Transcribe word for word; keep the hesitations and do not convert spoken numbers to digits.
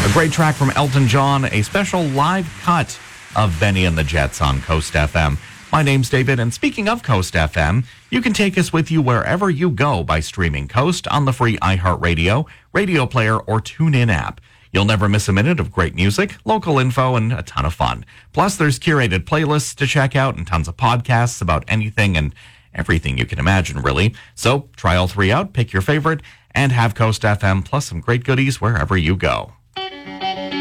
A great track from Elton John, a special live cut of Benny and the Jets on Coast F M. My name's David, and speaking of Coast F M, you can take us with you wherever you go by streaming Coast on the free iHeartRadio, Radio Player, or TuneIn app. You'll never miss a minute of great music, local info, and a ton of fun. Plus, there's curated playlists to check out and tons of podcasts about anything and everything you can imagine, really. So try all three out, pick your favorite, and have Coast F M plus some great goodies wherever you go.